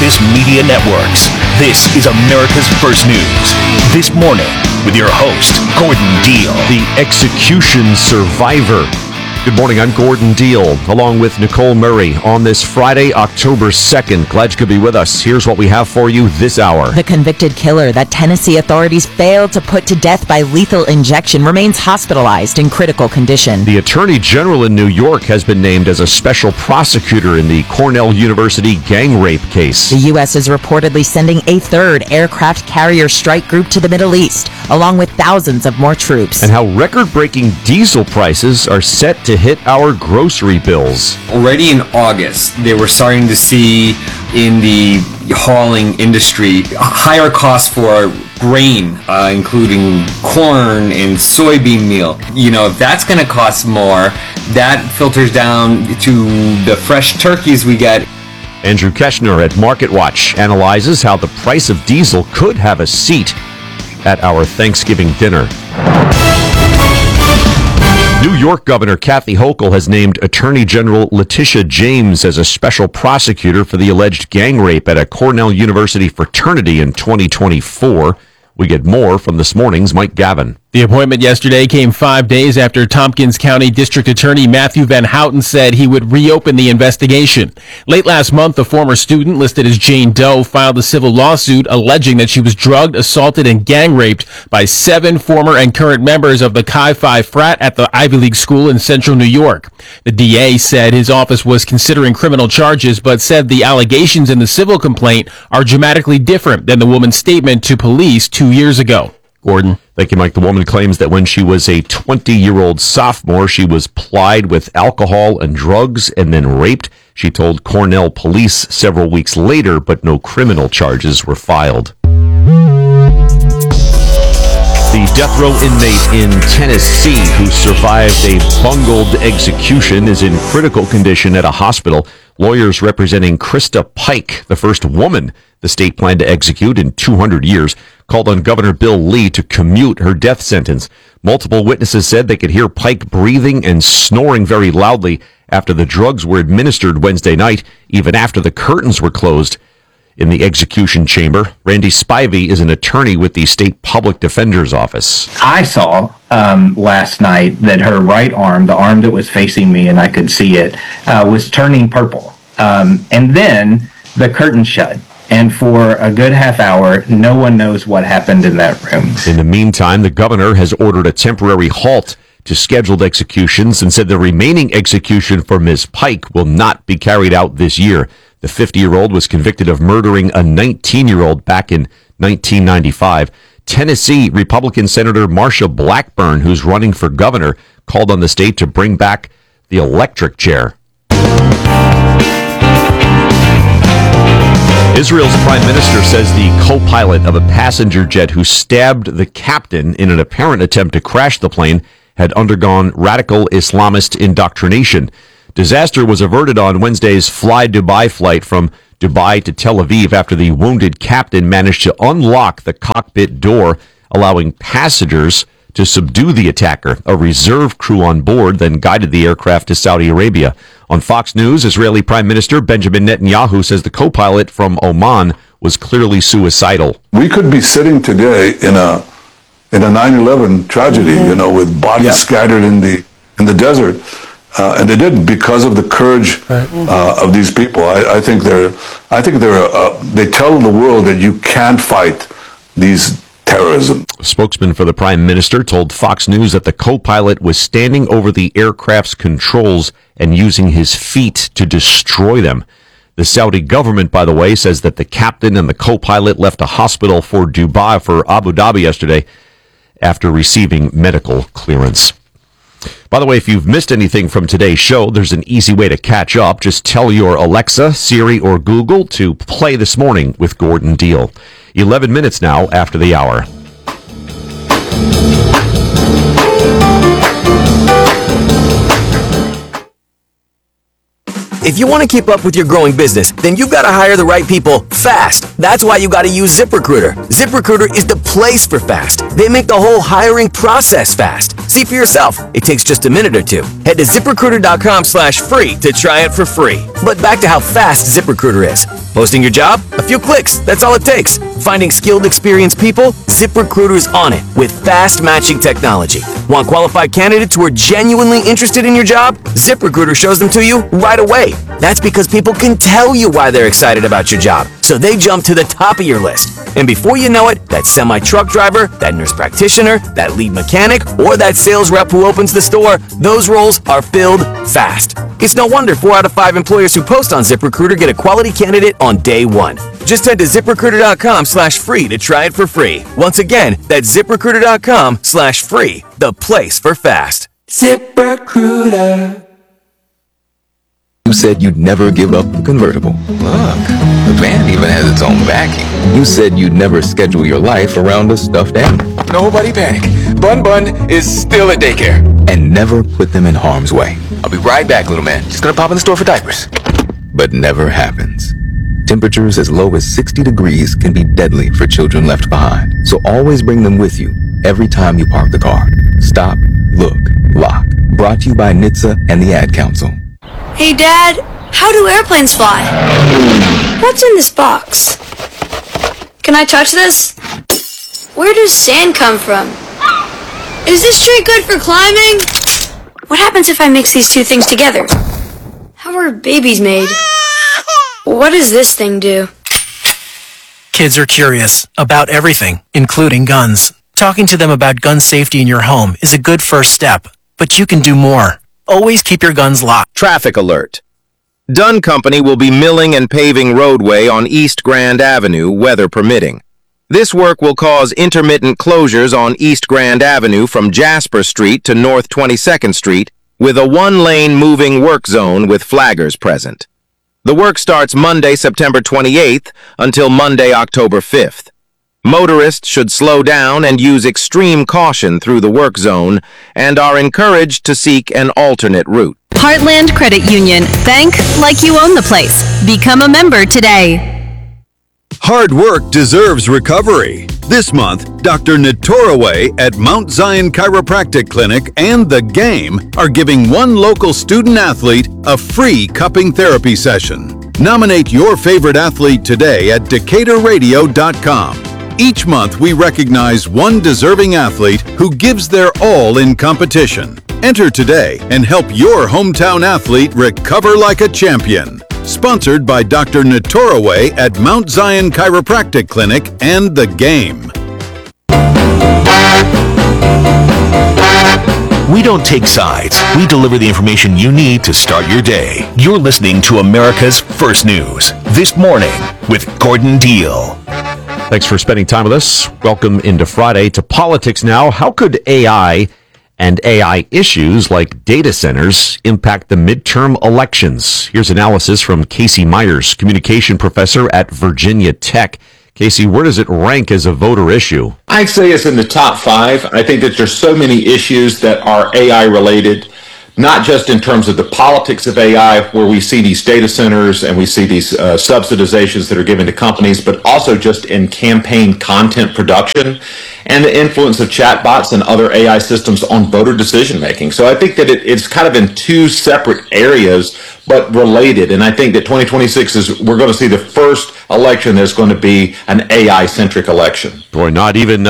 Campus Media Networks. This is America's First News. This morning, with your host, Gordon Deal. The execution survivor. Good morning, I'm Gordon Deal, along with Nicole Murray on this Friday, October 2nd. Glad you could be with us. Here's what we have for you this hour. The convicted killer that Tennessee authorities failed to put to death by lethal injection remains hospitalized in critical condition. The Attorney General in New York has been named as a special prosecutor in the Cornell University gang rape case. The U.S. is reportedly sending a third aircraft carrier strike group to the Middle East, along with thousands of more troops. And how record-breaking diesel prices are set to hit our grocery bills. Already in August, they were starting to see in the hauling industry higher costs for grain, including corn and soybean meal. You know, if that's going to cost more, that filters down to the fresh turkeys we get. Andrew Keshner at MarketWatch analyzes how the price of diesel could have a seat at our Thanksgiving dinner. New York Governor Kathy Hochul has named Attorney General Letitia James as a special prosecutor for the alleged gang rape at a Cornell University fraternity in 2024. We get more from this morning's Mike Gavin. The appointment yesterday came 5 days after Tompkins County District Attorney Matthew Van Houten said he would reopen the investigation. Late last month, a former student listed as Jane Doe filed a civil lawsuit alleging that she was drugged, assaulted, and gang raped by 7 former and current members of the Chi Phi frat at the Ivy League school in central New York. The DA said his office was considering criminal charges, but said the allegations in the civil complaint are dramatically different than the woman's statement to police 2 years ago. Gordon. Thank you, Mike. The woman claims that when she was a 20-year-old sophomore, she was plied with alcohol and drugs and then raped. She told Cornell police several weeks later, but no criminal charges were filed. The death row inmate in Tennessee who survived a bungled execution is in critical condition at a hospital. Lawyers representing Krista Pike, the first woman the state planned to execute in 200 years, called on Governor Bill Lee to commute her death sentence. Multiple witnesses said they could hear Pike breathing and snoring very loudly after the drugs were administered Wednesday night, even after the curtains were closed in the execution chamber. Randy Spivey is an attorney with the State Public Defender's Office. I saw last night that her right arm, the arm that was facing me and I could see it, was turning purple. And then the curtain shut. And for a good half hour, no one knows what happened in that room. In the meantime, the governor has ordered a temporary halt to scheduled executions and said the remaining execution for Ms. Pike will not be carried out this year. The 50-year-old was convicted of murdering a 19-year-old back in 1995. Tennessee Republican Senator Marsha Blackburn, who's running for governor, called on the state to bring back the electric chair. Israel's prime minister says the co-pilot of a passenger jet who stabbed the captain in an apparent attempt to crash the plane had undergone radical Islamist indoctrination. Disaster was averted on Wednesday's Fly Dubai flight from Dubai to Tel Aviv after the wounded captain managed to unlock the cockpit door, allowing passengers to subdue the attacker. A reserve crew on board then guided the aircraft to Saudi Arabia. On Fox News, Israeli Prime Minister Benjamin Netanyahu says the co-pilot from Oman was clearly suicidal. We could be sitting today in a 9/11 tragedy, with bodies scattered in the desert, and they didn't because of the courage of these people. I think they tell the world that you can't fight these terrorism. A spokesman for the Prime Minister told Fox News that the co-pilot was standing over the aircraft's controls and using his feet to destroy them. The Saudi government, by the way, says that the captain and the co-pilot left a hospital for Abu Dhabi yesterday after receiving medical clearance. By the way, if you've missed anything from today's show, there's an easy way to catch up. Just tell your Alexa, Siri, or Google to play This Morning with Gordon Deal. 11 minutes now after the hour. If you want to keep up with your growing business, then you've got to hire the right people fast. That's why you got to use ZipRecruiter. ZipRecruiter is the place for fast. They make the whole hiring process fast. See for yourself. It takes just a minute or two. Head to ZipRecruiter.com/free to try it for free. But back to how fast ZipRecruiter is. Posting your job? A few clicks. That's all it takes. Finding skilled, experienced people? ZipRecruiter's on it with fast matching technology. Want qualified candidates who are genuinely interested in your job? ZipRecruiter shows them to you right away. That's because people can tell you why they're excited about your job, so they jump to the top of your list. And before you know it, that semi-truck driver, that nurse practitioner, that lead mechanic, or that sales rep who opens the store, those roles are filled fast. It's no wonder 4 out of 5 employers who post on ZipRecruiter get a quality candidate on day one. Just head to ZipRecruiter.com/free to try it for free. Once again, that's ZipRecruiter.com/free, the place for fast. ZipRecruiter. You said you'd never give up the convertible. Look, the van even has its own backing. You said you'd never schedule your life around a stuffed animal. Nobody panic. Bun Bun is still at daycare. And never put them in harm's way. I'll be right back, little man. Just gonna pop in the store for diapers. But never happens. Temperatures as low as 60 degrees can be deadly for children left behind. So always bring them with you every time you park the car. Stop, look, lock. Brought to you by NHTSA and the Ad Council. Hey, Dad, how do airplanes fly? What's in this box? Can I touch this? Where does sand come from? Is this tree good for climbing? What happens if I mix these two things together? How are babies made? What does this thing do? Kids are curious about everything, including guns. Talking to them about gun safety in your home is a good first step, but you can do more. Always keep your guns locked. Traffic alert. Dunn Company will be milling and paving roadway on East Grand Avenue, weather permitting. This work will cause intermittent closures on East Grand Avenue from Jasper Street to North 22nd Street, with a one-lane moving work zone with flaggers present. The work starts Monday, September 28th until Monday, October 5th. Motorists should slow down and use extreme caution through the work zone and are encouraged to seek an alternate route. Heartland Credit Union. Bank like you own the place. Become a member today. Hard work deserves recovery. This month, Dr. Nitoraway at Mount Zion Chiropractic Clinic and The Game are giving one local student athlete a free cupping therapy session. Nominate your favorite athlete today at DecaturRadio.com. Each month, we recognize one deserving athlete who gives their all in competition. Enter today and help your hometown athlete recover like a champion. Sponsored by Dr. Nitoraway at Mount Zion Chiropractic Clinic and The Game. We don't take sides. We deliver the information you need to start your day. You're listening to America's First News. This morning with Gordon Deal. Thanks for spending time with us. Welcome into Friday. To politics now. How could AI and AI issues like data centers impact the midterm elections? Here's analysis from Casey Myers, communication professor at Virginia Tech. Casey, where does it rank as a voter issue? I'd say it's in the top 5. I think that there's so many issues that are AI related, not just in terms of the politics of AI, where we see these data centers and we see these subsidizations that are given to companies, but also just in campaign content production and the influence of chatbots and other AI systems on voter decision making. So I think that it's kind of in 2 separate areas, but related. And I think that 2026 we're going to see the first election that's going to be an AI-centric election. Boy, not even,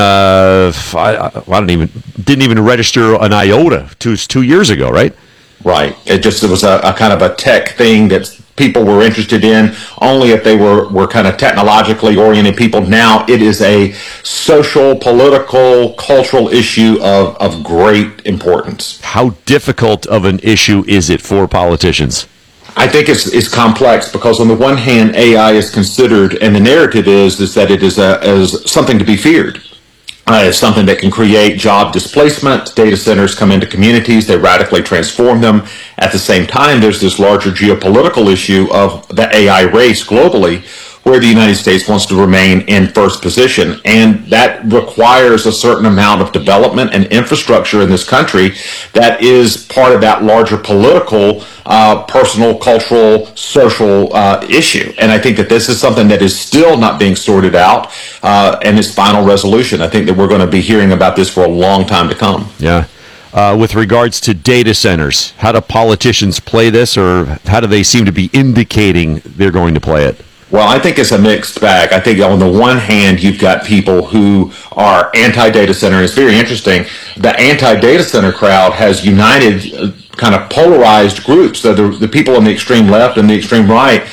didn't even register an iota 2 years ago, right? Right. It was a kind of a tech thing that people were interested in only if they were kind of technologically oriented people. Now it is a social, political, cultural issue of great importance. How difficult of an issue is it for politicians? I think it's complex because on the one hand, AI is considered, and the narrative is that it is as something to be feared. It's something that can create job displacement. Data centers come into communities, they radically transform them. At the same time, there's this larger geopolitical issue of the AI race globally, where the United States wants to remain in first position. And that requires a certain amount of development and infrastructure in this country that is part of that larger political, personal, cultural, social issue. And I think that this is something that is still not being sorted out and its final resolution. I think that we're going to be hearing about this for a long time to come. Yeah. with regards to data centers. How do politicians play this, or how do they seem to be indicating they're going to play it? Well, I think it's a mixed bag. I think on the one hand, you've got people who are anti-data center. It's very interesting. The anti-data center crowd has united kind of polarized groups. So the people on the extreme left and the extreme right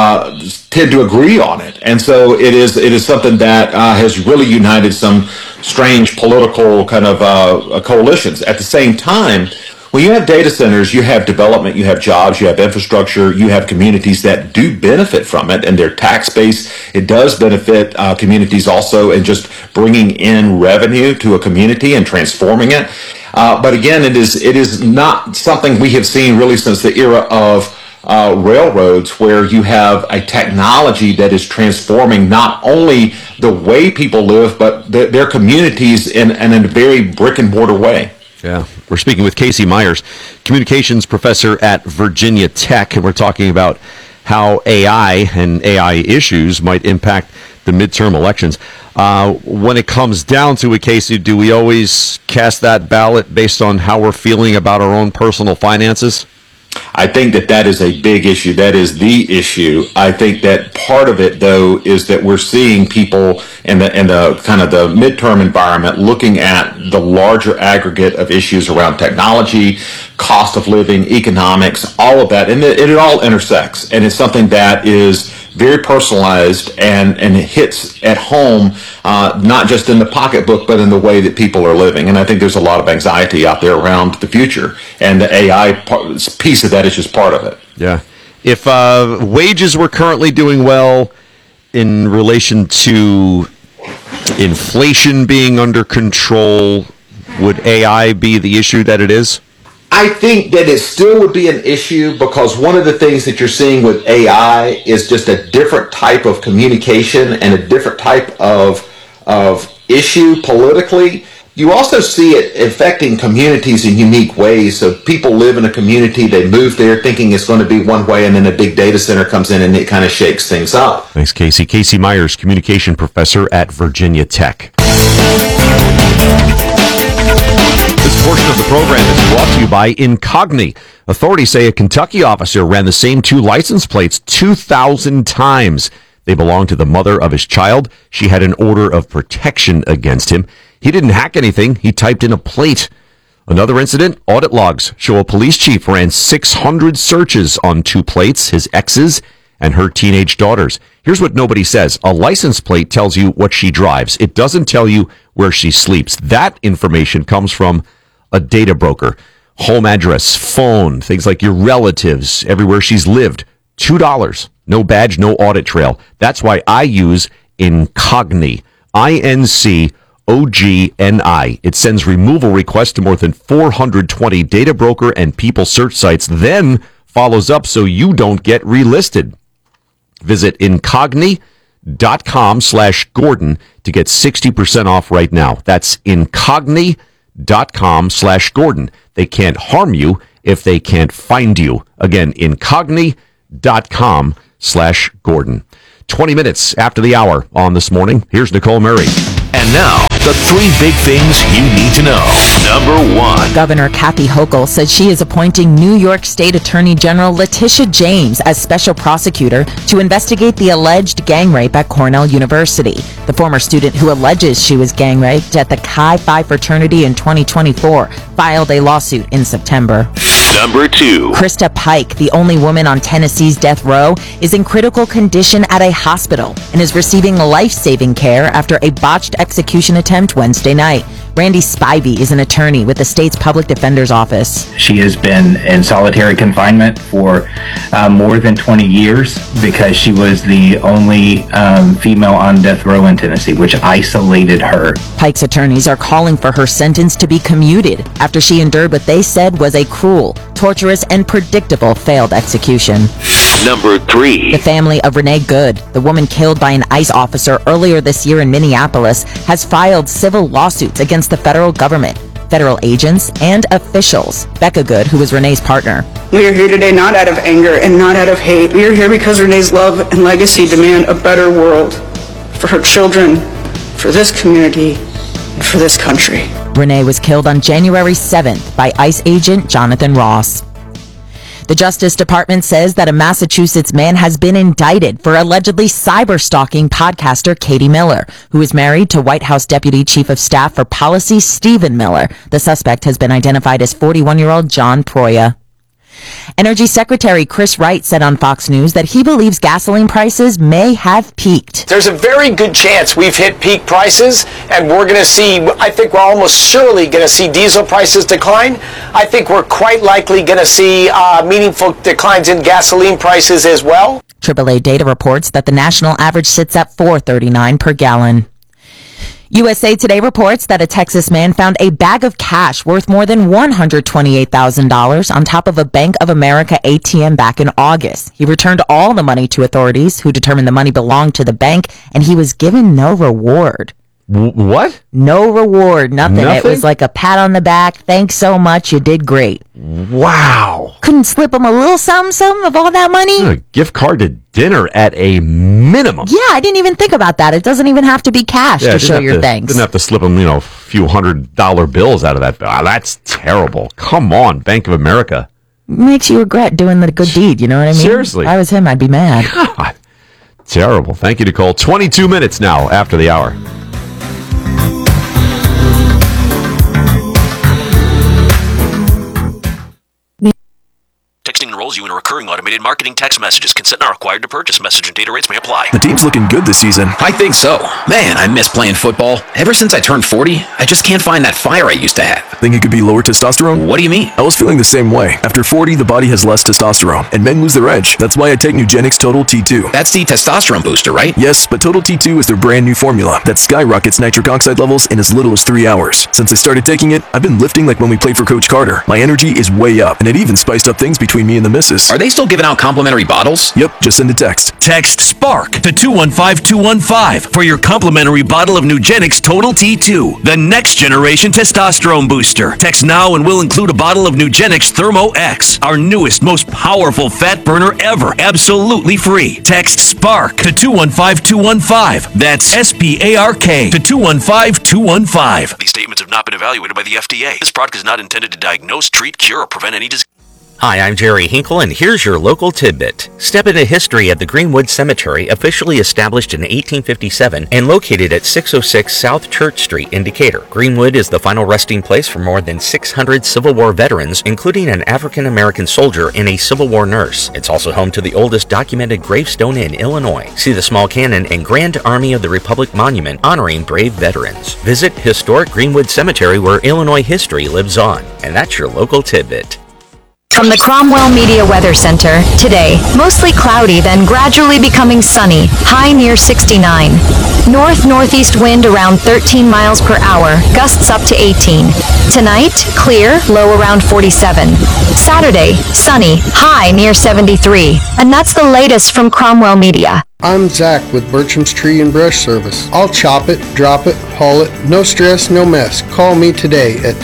tend to agree on it. And so it is something that has really united some strange political kind of coalitions. At the same time, when you have data centers, you have development, you have jobs, you have infrastructure, you have communities that do benefit from it, and their tax base, it does benefit communities also in just bringing in revenue to a community and transforming it. But again, it is not something we have seen really since the era of railroads, where you have a technology that is transforming not only the way people live, but their communities in a very brick and mortar way. Yeah, we're speaking with Casey Myers, communications professor at Virginia Tech, and we're talking about how AI and AI issues might impact the midterm elections. When it comes down to it, Casey, do we always cast that ballot based on how we're feeling about our own personal finances? I think that is a big issue. That is the issue. I think that part of it, though, is that we're seeing people in the kind of the midterm environment looking at the larger aggregate of issues around technology, cost of living, economics, all of that, and it all intersects. And it's something that is very personalized and it hits at home, not just in the pocketbook, but in the way that people are living. And I think there's a lot of anxiety out there around the future, and the AI piece of that is just part of it. Yeah. If wages were currently doing well in relation to inflation being under control, would AI be the issue that it is? I think that it still would be an issue, because one of the things that you're seeing with AI is just a different type of communication and a different type of issue politically. You also see it affecting communities in unique ways. So people live in a community, they move there thinking it's going to be one way, and then a big data center comes in and it kind of shakes things up. Thanks, Casey. Casey Myers, communication professor at Virginia Tech. This portion of the program is brought to you by Incogni. Authorities say a Kentucky officer ran the same two license plates 2,000 times. They belonged to the mother of his child. She had an order of protection against him. He didn't hack anything. He typed in a plate. Another incident, audit logs show a police chief ran 600 searches on two plates, his ex's and her teenage daughters. Here's what nobody says. A license plate tells you what she drives. It doesn't tell you where she sleeps. That information comes from a data broker. Home address, phone, things like your relatives, everywhere she's lived. $2. No badge, no audit trail. That's why I use Incogni. INCOGNI. It sends removal requests to more than 420 data broker and people search sites, then follows up so you don't get relisted. Visit incogni.com/Gordon to get 60% off right now. That's incogni.com/Gordon. They can't harm you if they can't find you. Again, incogni.com/Gordon. 20 minutes after the hour on This Morning. Here's Nicole Murray. And now, the three big things you need to know. Number one. Governor Kathy Hochul said she is appointing New York State Attorney General Letitia James as special prosecutor to investigate the alleged gang rape at Cornell University. The former student who alleges she was gang raped at the Chi Phi fraternity in 2024 filed a lawsuit in September. Number two. Krista Pike, the only woman on Tennessee's death row, is in critical condition at a hospital and is receiving life-saving care after a botched execution attempt Wednesday night. Randy Spivey is an attorney with the state's public defender's office. She has been in solitary confinement for more than 20 years because she was the only female on death row in Tennessee, which isolated her. Pike's attorneys are calling for her sentence to be commuted after she endured what they said was a cruel, torturous, and predictable failed execution. Number three. The family of Renee Good, the woman killed by an ICE officer earlier this year in Minneapolis, has filed civil lawsuits against the federal government, federal agents, and officials. Becca Good, who was Renee's partner. We are here today not out of anger and not out of hate. We are here because Renee's love and legacy demand a better world for her children, for this community, and for this country. Brene was killed on January 7th by ICE agent Jonathan Ross. The Justice Department says that a Massachusetts man has been indicted for allegedly cyber-stalking podcaster Katie Miller, who is married to White House Deputy Chief of Staff for Policy Stephen Miller. The suspect has been identified as 41-year-old John Proya. Energy Secretary Chris Wright said on Fox News that he believes gasoline prices may have peaked. There's a very good chance we've hit peak prices, and we're going to see, I think we're almost surely going to see diesel prices decline. I think we're quite likely going to see meaningful declines in gasoline prices as well. AAA data reports that the national average sits at $4.39 per gallon. USA Today reports that a Texas man found a bag of cash worth more than $128,000 on top of a Bank of America ATM back in August. He returned all the money to authorities, who determined the money belonged to the bank, and he was given no reward. What? No reward, nothing. It was like a pat on the back. Thanks so much. You did great. Wow. Couldn't slip him a little something of all that money? A gift card to dinner at a minimum. Yeah, I didn't even think about that. It doesn't even have to be cash to show your thanks. Didn't have to slip him, a few $100 bills out of that. Oh, that's terrible. Come on, Bank of America. Makes you regret doing the good deed, you know what I mean? Seriously. If I was him, I'd be mad. God. Terrible. Thank you, Nicole. 22 minutes now after the hour. Texting enrolls you in a recurring automated marketing text messages. Consent not required to purchase. Message and data rates may apply. The team's looking good this season. I think so. Man, I miss playing football. Ever since I turned 40, I just can't find that fire I used to have. Think it could be lower testosterone? What do you mean? I was feeling the same way. After 40, the body has less testosterone, and men lose their edge. That's why I take Nugenix Total T2. That's the testosterone booster, right? Yes, but Total T2 is their brand new formula that skyrockets nitric oxide levels in as little as 3 hours. Since I started taking it, I've been lifting like when we played for Coach Carter. My energy is way up, and it even spiced up things between me and the missus. Are they still giving out complimentary bottles? Yep, just send a text. Text SPARK to 215-215 for your complimentary bottle of Nugenix Total T2, the next generation testosterone booster. Text now and we'll include a bottle of Nugenix Thermo X, our newest, most powerful fat burner ever, absolutely free. Text SPARK to 215-215. That's SPARK to 215-215. These statements have not been evaluated by the FDA. This product is not intended to diagnose, treat, cure, or prevent any disease. Hi, I'm Jerry Hinkle, and here's your local tidbit. Step into history at the Greenwood Cemetery, officially established in 1857 and located at 606 South Church Street in Decatur. Greenwood is the final resting place for more than 600 Civil War veterans, including an African-American soldier and a Civil War nurse. It's also home to the oldest documented gravestone in Illinois. See the small cannon and Grand Army of the Republic monument honoring brave veterans. Visit historic Greenwood Cemetery, where Illinois history lives on. And that's your local tidbit. From the Cromwell Media Weather Center, today, mostly cloudy, then gradually becoming sunny, high near 69. North-northeast wind around 13 miles per hour, gusts up to 18. Tonight, clear, low around 47. Saturday, sunny, high near 73. And that's the latest from Cromwell Media. I'm Zach with Bertram's Tree and Brush Service. I'll chop it, drop it, haul it, no stress, no mess. Call me today at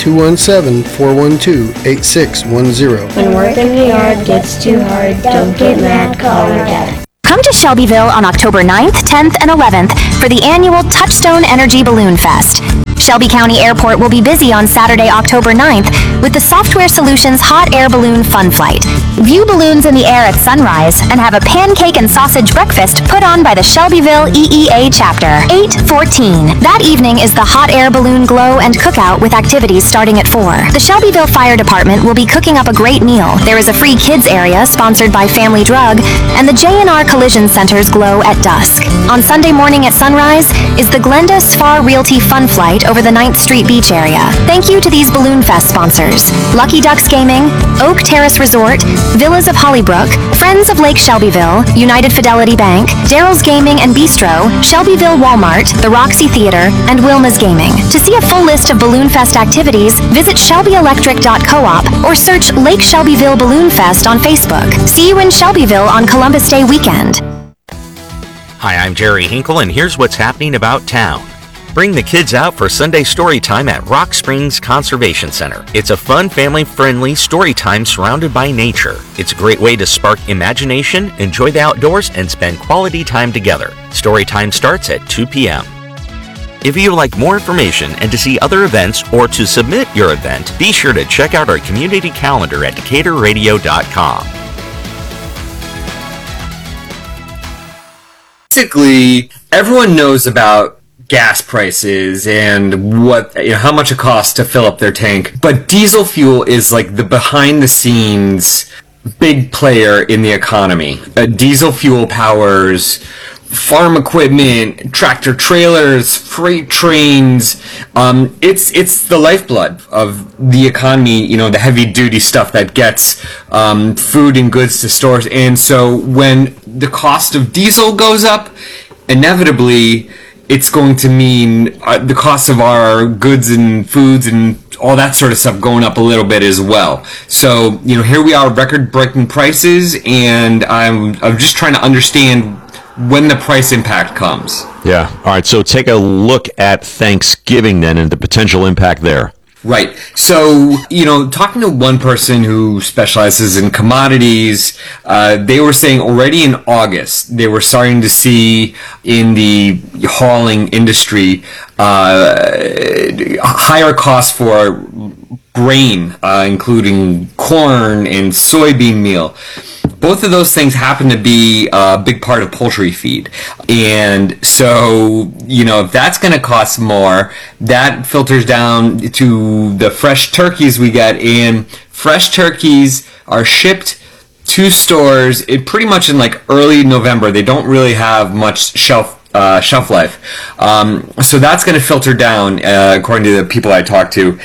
217-412-8610. When work in the yard gets too hard, don't get mad, call your dad. Come to Shelbyville on October 9th, 10th, and 11th for the annual Touchstone Energy Balloon Fest. Shelby County Airport will be busy on Saturday, October 9th with the Software Solutions Hot Air Balloon Fun Flight. View balloons in the air at sunrise and have a pancake and sausage breakfast put on by the Shelbyville EEA chapter. 8:14. That evening is the Hot Air Balloon Glow and Cookout with activities starting at 4. The Shelbyville Fire Department will be cooking up a great meal. There is a free kids area sponsored by Family Drug, and the J&R Collision Center's glow at dusk. On Sunday morning at sunrise is the Glenda Spar Realty Fun Flight over the 9th Street Beach area. Thank you to these Balloon Fest sponsors: Lucky Ducks Gaming, Oak Terrace Resort, Villas of Hollybrook, Friends of Lake Shelbyville, United Fidelity Bank, Daryl's Gaming and Bistro, Shelbyville Walmart, the Roxy Theater, and Wilma's Gaming. To see a full list of Balloon Fest activities, visit ShelbyElectric.coop or search Lake Shelbyville Balloon Fest on Facebook. See you in Shelbyville on Columbus Day weekend. Hi, I'm Jerry Hinkle, and here's what's happening about town. Bring the kids out for Sunday story time at Rock Springs Conservation Center. It's a fun, family-friendly story time surrounded by nature. It's a great way to spark imagination, enjoy the outdoors, and spend quality time together. Story time starts at 2 p.m. If you would like more information and to see other events or to submit your event, be sure to check out our community calendar at DecaturRadio.com. Basically, everyone knows about gas prices and how much it costs to fill up their tank, but diesel fuel is like the behind the scenes big player in the economy. Diesel fuel powers farm equipment, tractor trailers, freight trains. It's the lifeblood of the economy, the heavy duty stuff that gets food and goods to stores. And so when the cost of diesel goes up, inevitably it's going to mean the cost of our goods and foods and all that sort of stuff going up a little bit as well. So, here we are, record-breaking prices, and I'm just trying to understand when the price impact comes. Yeah. All right. So take a look at Thanksgiving then and the potential impact there. Right. So, talking to one person who specializes in commodities, they were saying already in August, they were starting to see in the hauling industry higher costs for grain, including corn and soybean meal. Both of those things happen to be a big part of poultry feed. And so, if that's going to cost more, that filters down to the fresh turkeys we get. And fresh turkeys are shipped to stores pretty much in like early November. They don't really have much shelf life. So that's going to filter down, according to the people I talked to.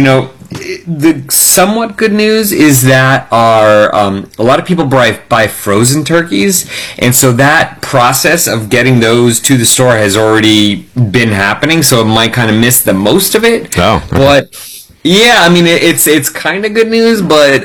The somewhat good news is that a lot of people buy frozen turkeys, and so that process of getting those to the store has already been happening, so it might kind of miss the most of it. Oh, okay. But yeah, I mean, it's kind of good news, but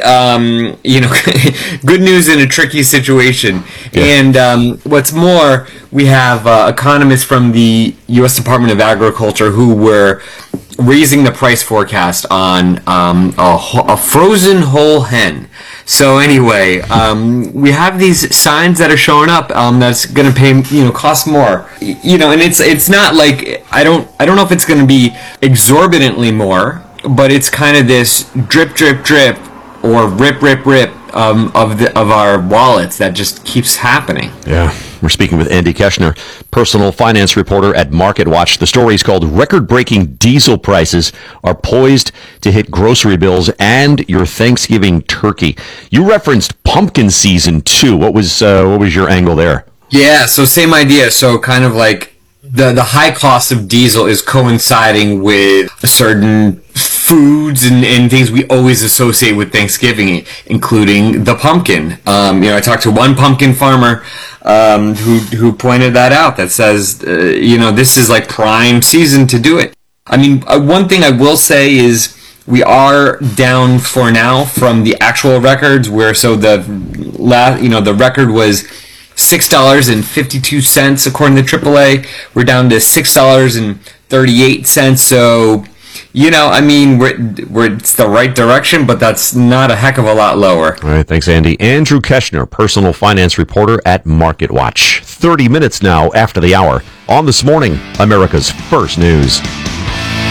good news in a tricky situation. Yeah. And what's more, we have economists from the U.S. Department of Agriculture who were raising the price forecast on a frozen whole hen. So anyway, we have these signs that are showing up that's going to pay, cost more. And it's not like I don't know if it's going to be exorbitantly more, but it's kind of this drip, drip, drip, or rip, rip, rip of our wallets that just keeps happening. Yeah. We're speaking with Andy Keshner, personal finance reporter at MarketWatch. The story is called "Record-Breaking Diesel Prices Are Poised to Hit Grocery Bills and Your Thanksgiving Turkey." You referenced pumpkin season too. What was your angle there? Yeah, so same idea. So kind of like the high cost of diesel is coinciding with certain foods and things we always associate with Thanksgiving, including the pumpkin. I talked to one pumpkin farmer who pointed that out, that says, this is like prime season to do it. I mean, one thing I will say is we are down for now from the actual records, the record was $6.52 according to AAA. We're down to $6.38. So, it's the right direction, but that's not a heck of a lot lower. All right, thanks, Andy. Andrew Keshner, personal finance reporter at MarketWatch. 30 minutes now after the hour on This Morning, America's First News.